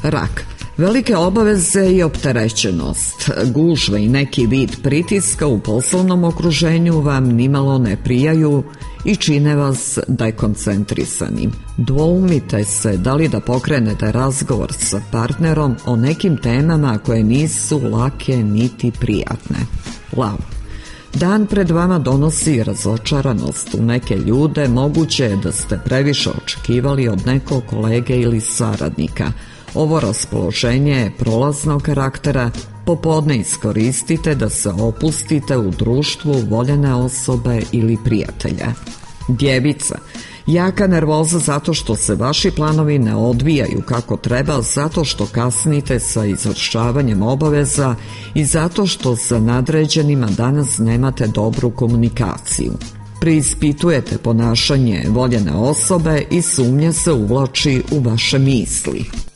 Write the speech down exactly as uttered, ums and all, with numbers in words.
Rak. Velike obaveze i opterećenost, gužve i neki vid pritiska u poslovnom okruženju vam nimalo ne prijaju i čine vas dekoncentrisanim. Dvoumite se da li da pokrenete razgovor sa partnerom o nekim temama koje nisu lake niti prijatne. Lav. Dan pred vama donosi razočaranost u neke ljude, moguće je da ste previše očekivali od nekog kolege ili saradnika. Ovo raspoloženje je prolaznog karaktera, popodne iskoristite da se opustite u društvu voljene osobe ili prijatelja. Djevica. Jaka nervoza zato što se vaši planovi ne odvijaju kako treba, zato što kasnite sa izvršavanjem obaveza i zato što sa nadređenima danas nemate dobru komunikaciju. Preispitujete ponašanje voljene osobe i sumnja se uvlači u vaše misli.